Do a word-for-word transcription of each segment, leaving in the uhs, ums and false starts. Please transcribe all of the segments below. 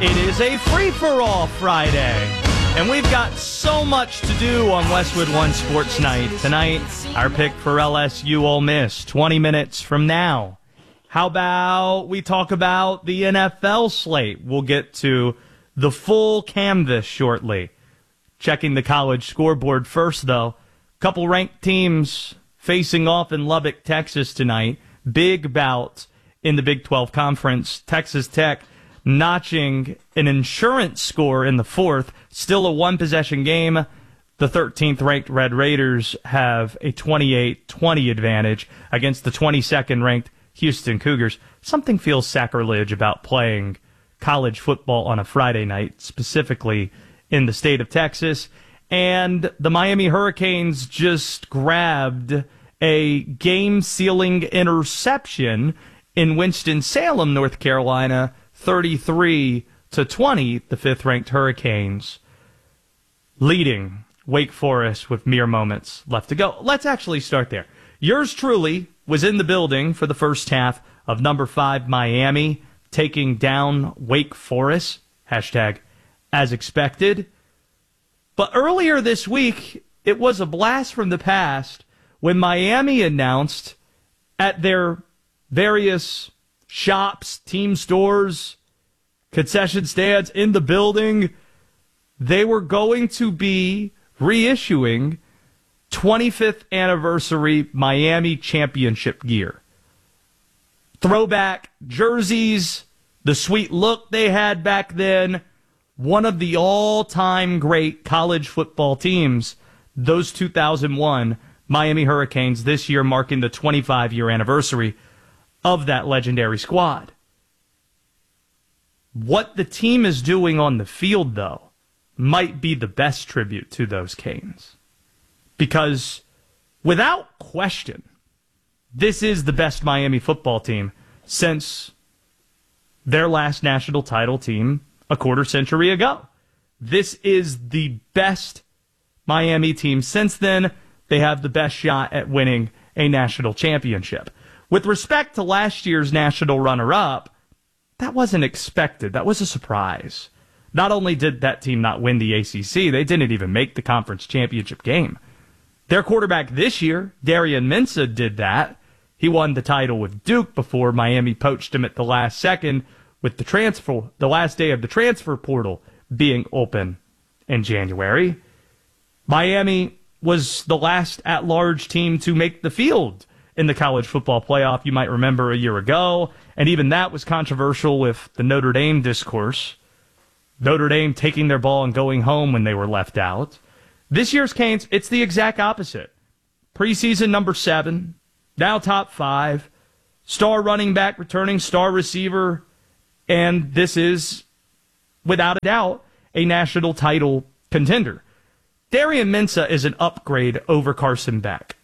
It is a free-for-all Friday, and we've got so much to do on Westwood One Sports Night. Tonight, our pick for L S U Ole Miss, twenty minutes from now. How about we talk about the N F L slate? We'll get to the full canvas shortly. Checking the college scoreboard first, though. Couple ranked teams facing off in Lubbock, Texas tonight. Big bout in the Big twelve Conference. Texas Tech notching an insurance score in the fourth. Still a one-possession game. The thirteenth-ranked Red Raiders have a twenty-eight twenty advantage against the twenty-second-ranked Houston Cougars. Something feels sacrilege about playing college football on a Friday night, specifically in the state of Texas. And the Miami Hurricanes just grabbed a game-sealing interception in Winston-Salem, North Carolina, thirty-three to twenty, the fifth-ranked Hurricanes leading Wake Forest with mere moments left to go. Let's actually start there. Yours truly was in the building for the first half of number five Miami taking down Wake Forest, hashtag as expected. But earlier this week, it was a blast from the past when Miami announced at their various shops, team stores, concession stands in the building, they were going to be reissuing twenty-fifth anniversary Miami championship gear. Throwback jerseys, the sweet look they had back then, one of the all-time great college football teams, those two thousand one Miami Hurricanes, this year marking the twenty-five-year anniversary of that legendary squad. What the team is doing on the field, though, might be the best tribute to those Canes. Because, without question, this is the best Miami football team since their last national title team a quarter century ago. This is the best Miami team since then. They have the best shot at winning a national championship. With respect to last year's national runner-up, that wasn't expected. That was a surprise. Not only did that team not win the A C C, they didn't even make the conference championship game. Their quarterback this year, Darian Mensah, did that. He won the title with Duke before Miami poached him at the last second with the transfer, the last day of the transfer portal being open in January. Miami was the last at-large team to make the field in the college football playoff, you might remember, a year ago. And even that was controversial with the Notre Dame discourse. Notre Dame taking their ball and going home when they were left out. This year's Canes, it's the exact opposite. Preseason number seven, now top five, star running back, returning star receiver, and this is, without a doubt, a national title contender. Darian Mensah is an upgrade over Carson Beck.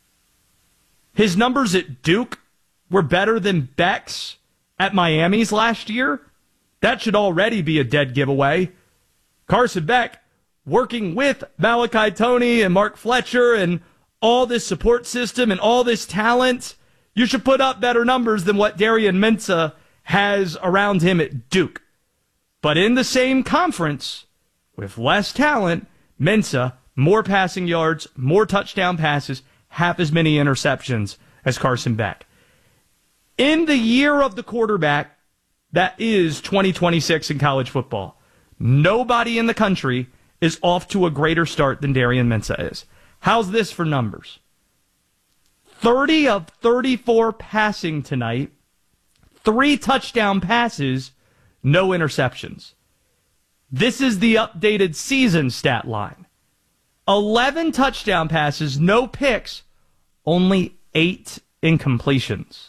His numbers at Duke were better than Beck's at Miami's last year. That should already be a dead giveaway. Carson Beck, working with Malachi Toney and Mark Fletcher and all this support system and all this talent, you should put up better numbers than what Darian Mensah has around him at Duke. But in the same conference, with less talent, Mensah, more passing yards, more touchdown passes, half as many interceptions as Carson Beck. In the year of the quarterback, that is twenty twenty-six in college football, nobody in the country is off to a greater start than Darian Mensah is. How's this for numbers? thirty of thirty-four passing tonight, three touchdown passes, no interceptions. This is the updated season stat line. eleven touchdown passes, no picks, only eight incompletions.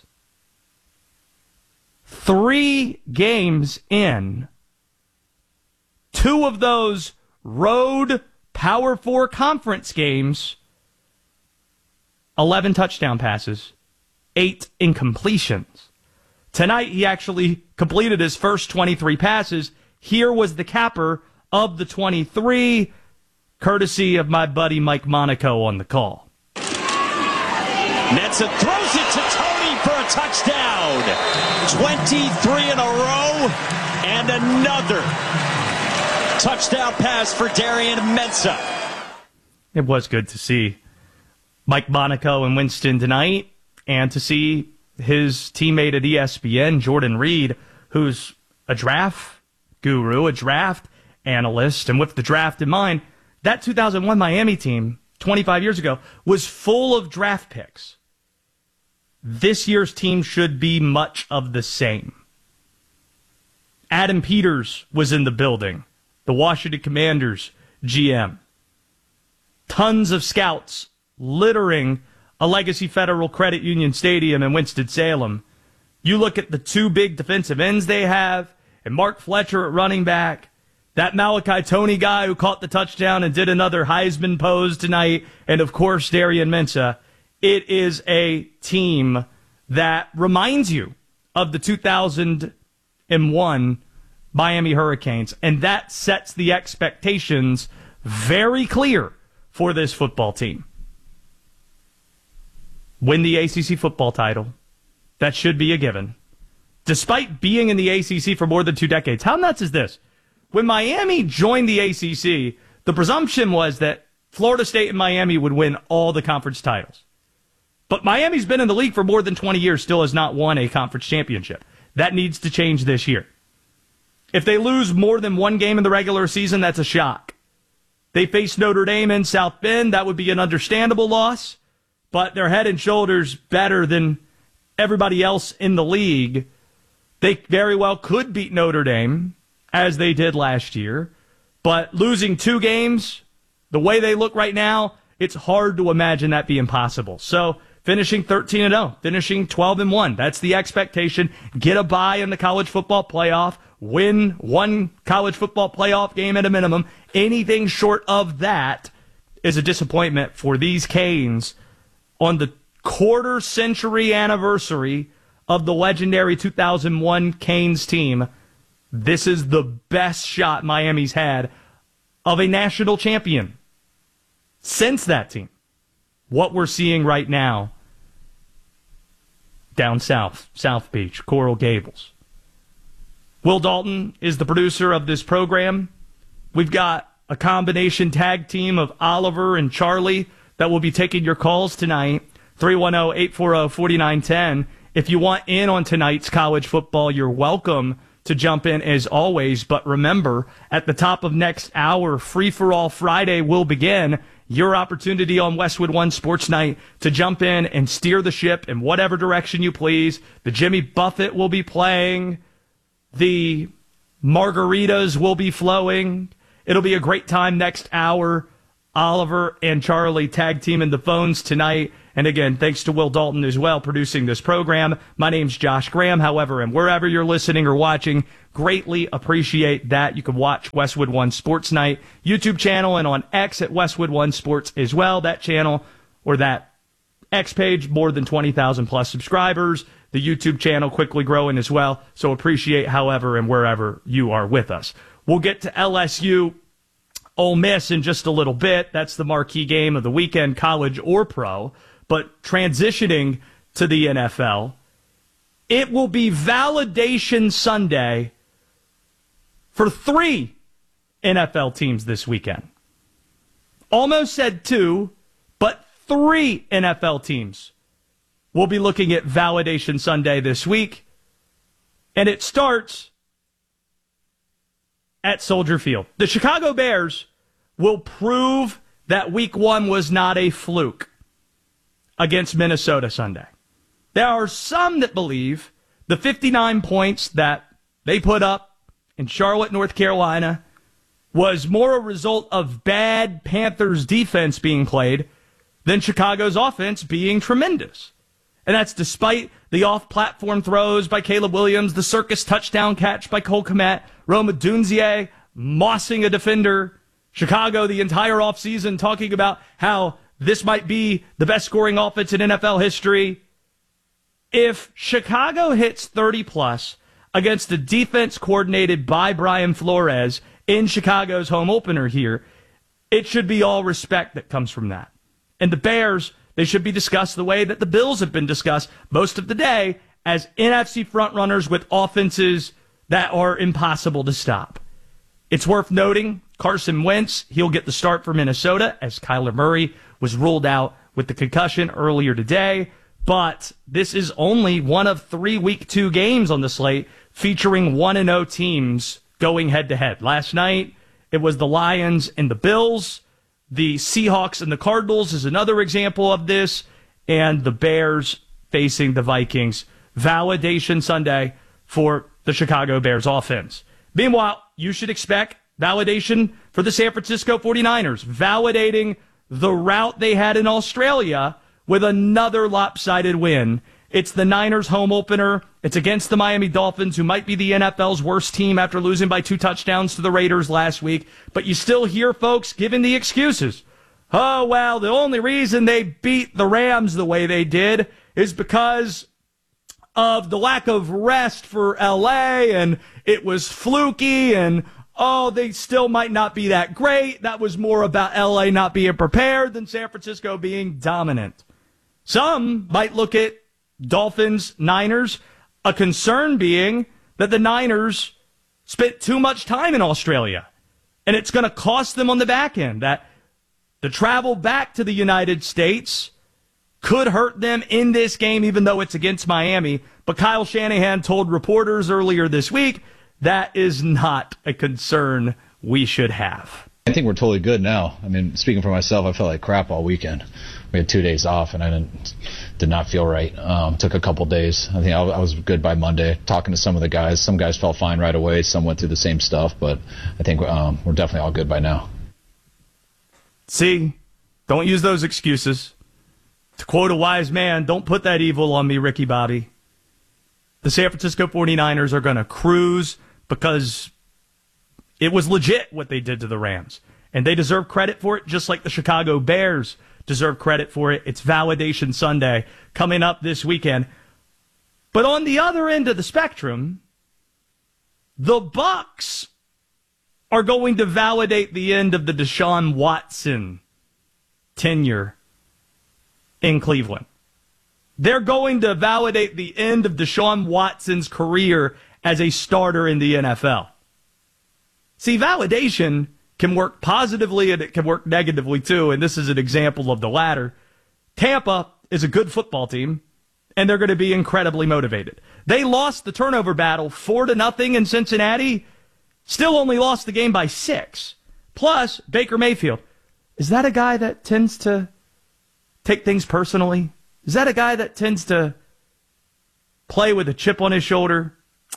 Three games in, two of those road Power Four conference games, eleven touchdown passes, eight incompletions. Tonight, he actually completed his first twenty-three passes. Here was the capper of the twenty-three, courtesy of my buddy Mike Monaco on the call. Mensah throws it to Toney for a touchdown. twenty-three in a row, and And another touchdown pass for Darian Mensah. It was good to see Mike Monaco and Winston tonight, and to see his teammate at E S P N, Jordan Reed, who's a draft guru, a draft analyst, and with the draft in mind, that two thousand one Miami team, twenty-five years ago, was full of draft picks. This year's team should be much of the same. Adam Peters was in the building, the Washington Commanders G M. Tons of scouts littering a Legacy Federal Credit Union Stadium in Winston-Salem. You look at the two big defensive ends they have, and Mark Fletcher at running back, that Malachi Toney guy who caught the touchdown and did another Heisman pose tonight, and of course Darian Mensah. It is a team that reminds you of the two thousand one Miami Hurricanes, and that sets the expectations very clear for this football team. Win the A C C football title. That should be a given. Despite being in the A C C for more than two decades. How nuts is this? When Miami joined the A C C, the presumption was that Florida State and Miami would win all the conference titles. But Miami's been in the league for more than twenty years, still has not won a conference championship. That needs to change this year. If they lose more than one game in the regular season, that's a shock. They face Notre Dame in South Bend. That would be an understandable loss, but they're head and shoulders better than everybody else in the league. They very well could beat Notre Dame, as they did last year, but losing two games, the way they look right now, it's hard to imagine that being possible. So finishing thirteen and oh, finishing twelve and one, that's the expectation. Get a bye in the college football playoff, win one college football playoff game at a minimum. Anything short of that is a disappointment for these Canes on the quarter century anniversary of the legendary two thousand one Canes team. This is the best shot Miami's had of a national champion since that team. What we're seeing right now down south, South Beach, Coral Gables. Will Dalton is the producer of this program. We've got a combination tag team of Oliver and Charlie that will be taking your calls tonight. three one zero, eight four zero, four nine one zero. If you want in on tonight's college football, you're welcome to jump in as always. But remember, at the top of next hour, Free for All Friday will begin. Your opportunity on Westwood One Sports Night to jump in and steer the ship in whatever direction you please. The Jimmy Buffett will be playing. The margaritas will be flowing. It'll be a great time next hour. Oliver and Charlie tag teaming the phones tonight. And again, thanks to Will Dalton as well, producing this program. My name's Josh Graham, however, and wherever you're listening or watching, greatly appreciate that. You can watch Westwood One Sports Night YouTube channel and on X at Westwood One Sports as well. That channel or that X page, more than twenty thousand plus subscribers. The YouTube channel quickly growing as well. So appreciate however and wherever you are with us. We'll get to L S U Ole Miss in just a little bit. That's the marquee game of the weekend, college or pro. But transitioning to the N F L, it will be Validation Sunday for three N F L teams this weekend. Almost said two, but three N F L teams will be looking at Validation Sunday this week. And it starts at Soldier Field. The Chicago Bears will prove that week one was not a fluke against Minnesota Sunday. There are some that believe the fifty-nine points that they put up in Charlotte, North Carolina, was more a result of bad Panthers defense being played than Chicago's offense being tremendous. And that's despite the off-platform throws by Caleb Williams, the circus touchdown catch by Cole Kmet, Rome Odunze mossing a defender. Chicago the entire offseason talking about how this might be the best scoring offense in N F L history. If Chicago hits thirty plus against a defense coordinated by Brian Flores in Chicago's home opener here, it should be all respect that comes from that. And the Bears, they should be discussed the way that the Bills have been discussed most of the day as N F C frontrunners with offenses that are impossible to stop. It's worth noting, Carson Wentz, he'll get the start for Minnesota as Kyler Murray was ruled out with the concussion earlier today. But this is only one of three week two games on the slate featuring one and oh teams going head-to-head. Last night, it was the Lions and the Bills. The Seahawks and the Cardinals is another example of this. And the Bears facing the Vikings. Validation Sunday for the Chicago Bears offense. Meanwhile, you should expect validation for the San Francisco forty-niners, validating the route they had in Australia with another lopsided win. It's the Niners home opener. It's against the Miami Dolphins, who might be the N F L's worst team after losing by two touchdowns to the Raiders last week. But you still hear folks giving the excuses. Oh, well, the only reason they beat the Rams the way they did is because of the lack of rest for L A, and it was fluky, and, oh, they still might not be that great. That was more about L A not being prepared than San Francisco being dominant. Some might look at Dolphins, Niners, a concern being that the Niners spent too much time in Australia, and it's going to cost them on the back end. That the travel back to the United States could hurt them in this game, even though it's against Miami. But Kyle Shanahan told reporters earlier this week that is not a concern we should have. I think we're totally good now. I mean, speaking for myself, I felt like crap all weekend. We had two days off, and I didn't, did not feel right. Um, took a couple days. I think I, I was good by Monday. Talking to some of the guys, some guys felt fine right away. Some went through the same stuff, but I think um, we're definitely all good by now. See, don't use those excuses. To quote a wise man, don't put that evil on me, Ricky Bobby. The San Francisco forty-niners are going to cruise because it was legit what they did to the Rams. And they deserve credit for it, just like the Chicago Bears deserve credit for it. It's Validation Sunday coming up this weekend. But on the other end of the spectrum, the Bucs are going to validate the end of the Deshaun Watson tenure in Cleveland. They're going to validate the end of Deshaun Watson's career as a starter in the N F L. See, validation can work positively and it can work negatively too, and this is an example of the latter. Tampa is a good football team, and they're going to be incredibly motivated. They lost the turnover battle four to nothing in Cincinnati, still only lost the game by six. Plus, Baker Mayfield. Is that a guy that tends to take things personally? Is that a guy that tends to play with a chip on his shoulder?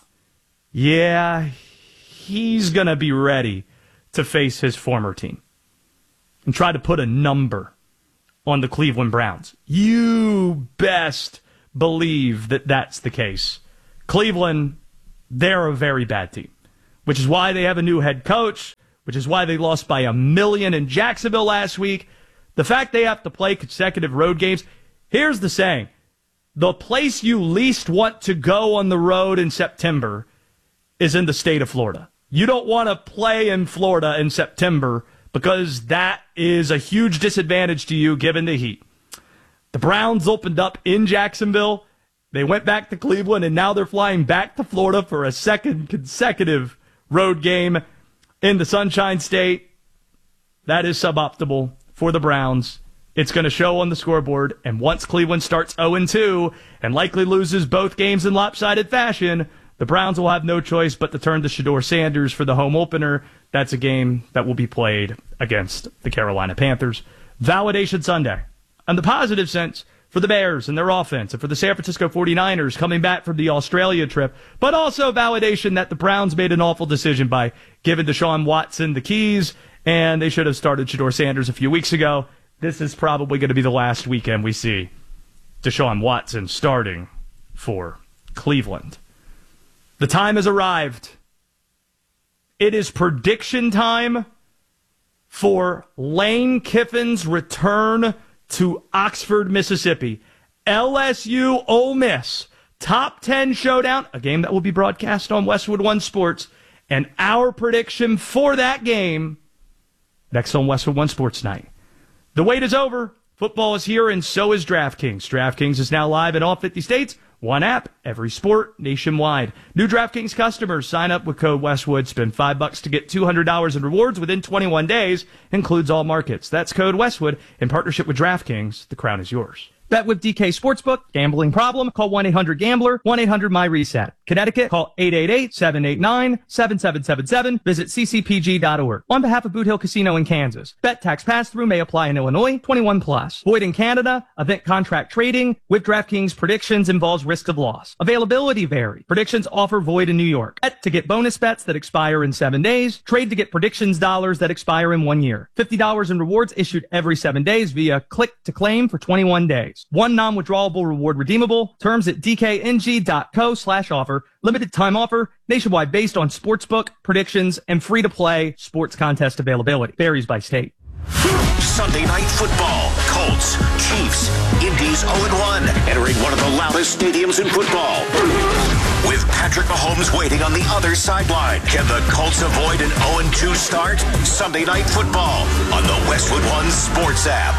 Yeah, he's going to be ready to face his former team and try to put a number on the Cleveland Browns. You best believe that that's the case. Cleveland, they're a very bad team, which is why they have a new head coach, which is why they lost by a million in Jacksonville last week. The fact they have to play consecutive road games, here's the saying, the place you least want to go on the road in September is in the state of Florida. You don't want to play in Florida in September because that is a huge disadvantage to you given the heat. The Browns opened up in Jacksonville. They went back to Cleveland, and now they're flying back to Florida for a second consecutive road game in the Sunshine State. That is suboptimal for the Browns. It's going to show on the scoreboard, and once Cleveland starts oh and two and likely loses both games in lopsided fashion, the Browns will have no choice but to turn to Shedeur Sanders for the home opener. That's a game that will be played against the Carolina Panthers. Validation Sunday. In the positive sense, for the Bears and their offense, and for the San Francisco forty-niners coming back from the Australia trip, but also validation that the Browns made an awful decision by giving Deshaun Watson the keys, and they should have started Shedeur Sanders a few weeks ago. This is probably going to be the last weekend we see Deshaun Watson starting for Cleveland. The time has arrived. It is prediction time for Lane Kiffin's return to Oxford, Mississippi. L S U Ole Miss, top ten showdown, a game that will be broadcast on Westwood One Sports, and our prediction for that game next on Westwood One Sports Night. The wait is over. Football is here, and so is DraftKings. DraftKings is now live in all fifty states. One app, every sport, nationwide. New DraftKings customers sign up with code Westwood. Spend five bucks to get two hundred dollars in rewards within twenty-one days. Includes all markets. That's code Westwood in partnership with DraftKings. The crown is yours. Bet with D K Sportsbook. Gambling problem? Call one eight hundred gambler, one eight hundred my reset. Connecticut, call eight eight eight, seven eight nine, seven seven seven seven. Visit c c p g dot org. On behalf of Boot Hill Casino in Kansas. Bet tax pass-through may apply in Illinois. twenty-one plus. Void in Canada. Event contract trading. With DraftKings, predictions involves risk of loss. Availability vary. Predictions offer void in New York. Bet to get bonus bets that expire in seven days. Trade to get predictions dollars that expire in one year. fifty dollars in rewards issued every seven days via click to claim for twenty-one days. One non-withdrawable reward redeemable. Terms at d k n g dot co slash offer. Limited time offer. Nationwide based on sportsbook, predictions, and free-to-play sports contest availability. Varies by state. Sunday Night Football. Colts, Chiefs, Indy's oh and one. Entering one of the loudest stadiums in football. With Patrick Mahomes waiting on the other sideline. Can the Colts avoid an oh and two start? Sunday Night Football on the Westwood One Sports app.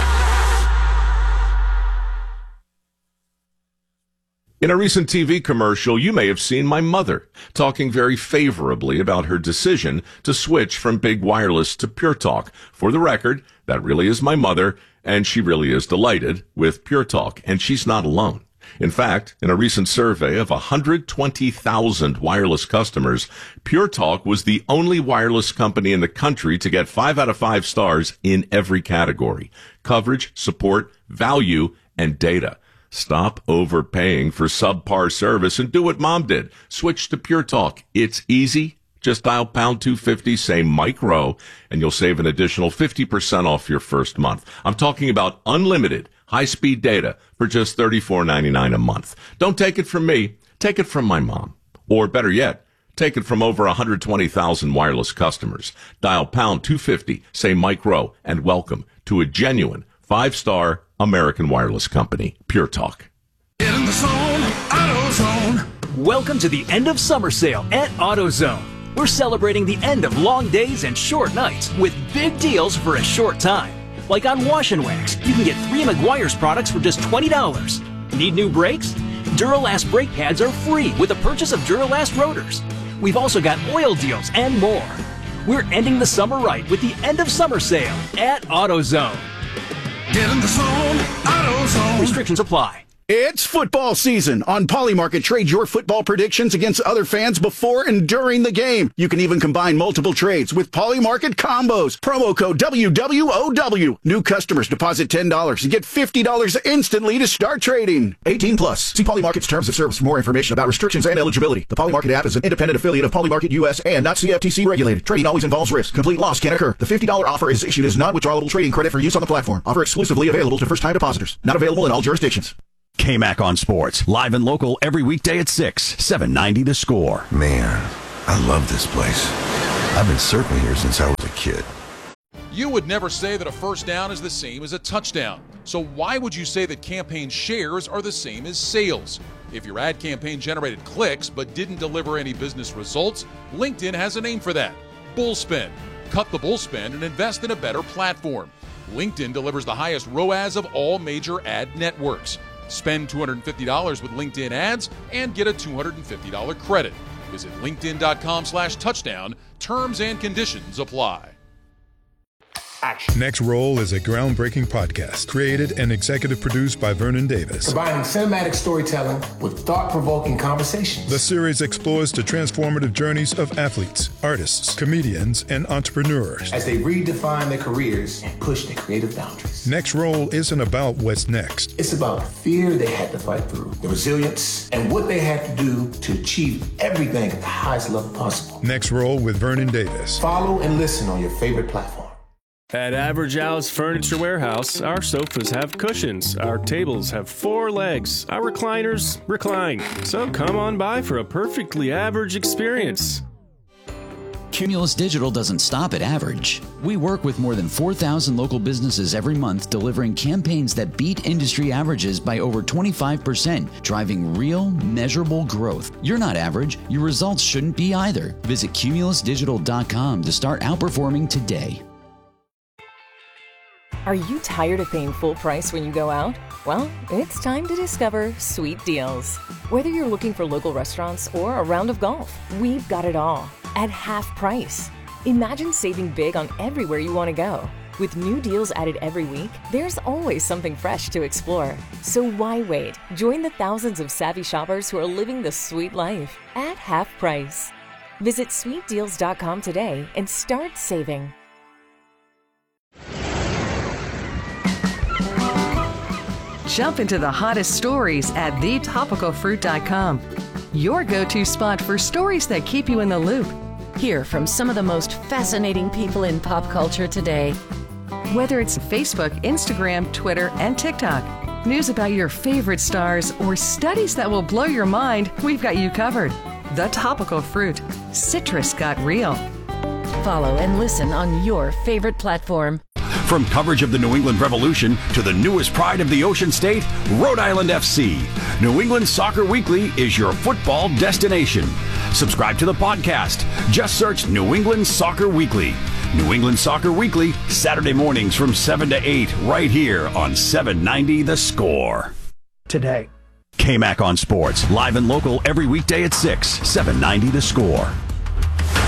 In a recent T V commercial, you may have seen my mother talking very favorably about her decision to switch from big wireless to Pure Talk. For the record, that really is my mother, and she really is delighted with Pure Talk, and she's not alone. In fact, in a recent survey of one hundred twenty thousand wireless customers, Pure Talk was the only wireless company in the country to get five out of five stars in every category: coverage, support, value, and data. Stop overpaying for subpar service and do what Mom did. Switch to Pure Talk. It's easy. Just dial pound two fifty, say Mike Rowe, and you'll save an additional fifty percent off your first month. I'm talking about unlimited high-speed data for just thirty-four ninety-nine a month. Don't take it from me. Take it from my mom. Or better yet, take it from over one hundred twenty thousand wireless customers. Dial pound two fifty, say Mike Rowe, and welcome to a genuine five-star American wireless company, Pure Talk. Get in the zone, AutoZone. Welcome to the end of summer sale at AutoZone. We're celebrating the end of long days and short nights with big deals for a short time. Like on Wash and Wax, you can get three Meguiar's products for just twenty dollars. Need new brakes? Duralast brake pads are free with the purchase of Duralast rotors. We've also got oil deals and more. We're ending the summer right with the end of summer sale at AutoZone. Get in the zone, AutoZone. Restrictions apply. It's football season. On Polymarket, trade your football predictions against other fans before and during the game. You can even combine multiple trades with Polymarket combos. Promo code W W O W. New customers deposit ten dollars and get fifty dollars instantly to start trading. eighteen plus. See Polymarket's terms of service for more information about restrictions and eligibility. The Polymarket app is an independent affiliate of Polymarket U S and not C F T C regulated. Trading always involves risk. Complete loss can occur. The fifty dollars offer is issued as non-withdrawable trading credit for use on the platform. Offer exclusively available to first-time depositors. Not available in all jurisdictions. K-Mac on Sports, live and local every weekday at six, seven ninety The Score. Man, I love this place. I've been surfing here since I was a kid. You would never say that a first down is the same as a touchdown. So why would you say that campaign shares are the same as sales? If your ad campaign generated clicks but didn't deliver any business results, LinkedIn has a name for that: Bullspin. Cut the bullspin and invest in a better platform. LinkedIn delivers the highest R O A S of all major ad networks. Spend two hundred fifty dollars with LinkedIn ads and get a two hundred fifty dollars credit. Visit linkedin.com slash touchdown. Terms and conditions apply. Action. Next Roll is a groundbreaking podcast created and executive produced by Vernon Davis. Combining cinematic storytelling with thought-provoking conversations. The series explores the transformative journeys of athletes, artists, comedians, and entrepreneurs as they redefine their careers and push their creative boundaries. Next Roll isn't about what's next. It's about the fear they had to fight through, the resilience, and what they had to do to achieve everything at the highest level possible. Next Roll with Vernon Davis. Follow and listen on your favorite platform. At Average Al's Furniture Warehouse, our sofas have cushions, our tables have four legs, our recliners recline. So come on by for a perfectly average experience. Cumulus Digital doesn't stop at average. We work with more than four thousand local businesses every month, delivering campaigns that beat industry averages by over twenty-five percent, driving real, measurable growth. You're not average. Your results shouldn't be either. Visit cumulus digital dot com to start outperforming today. Are you tired of paying full price when you go out? Well, it's time to discover Sweet Deals. Whether you're looking for local restaurants or a round of golf, we've got it all at half price. Imagine saving big on everywhere you want to go. With new deals added every week, there's always something fresh to explore. So why wait? Join the thousands of savvy shoppers who are living the sweet life at half price. Visit sweet deals dot com today and start saving. Jump into the hottest stories at the topical fruit dot com. Your go-to spot for stories that keep you in the loop. Hear from some of the most fascinating people in pop culture today. Whether it's Facebook, Instagram, Twitter, and TikTok, news about your favorite stars, or studies that will blow your mind, we've got you covered. The Topical Fruit. Citrus got real. Follow and listen on your favorite platform. From coverage of the New England Revolution to the newest pride of the Ocean State, Rhode Island F C, New England Soccer Weekly is your football destination. Subscribe to the podcast. Just search New England Soccer Weekly. New England Soccer Weekly, Saturday mornings from seven to eight, right here on seven ninety The Score. Today. K-Mac on Sports, live and local every weekday at six, seven ninety The Score.